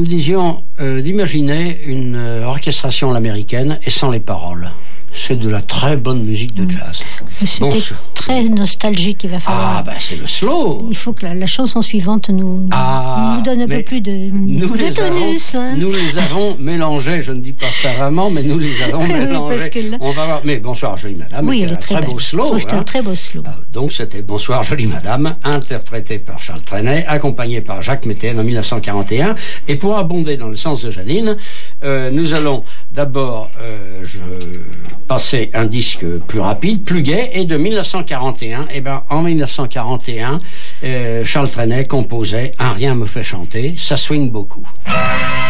nous disions d'imaginer une orchestration à l'américaine et sans les paroles. C'est de la très bonne musique de jazz. C'était très nostalgique, il va falloir. Ah, ben c'est le slow. Il faut que la chanson suivante nous donne un peu plus de tonus. Nous les avons mélangés, je ne dis pas savamment, mais nous les avons mélangés. On va voir. Mais Bonsoir Jolie Madame, oui, elle est très beau slow. C'était un très beau slow. Donc c'était Bonsoir Jolie Madame, interprété par Charles Trenet, accompagné par Jacques Methuen en 1941. Et pour abonder dans le sens de Janine, nous allons d'abord passer un disque plus rapide, plus gai, et de 1941, en 1941, Charles Trenet composait Un rien me fait chanter, ça swing beaucoup.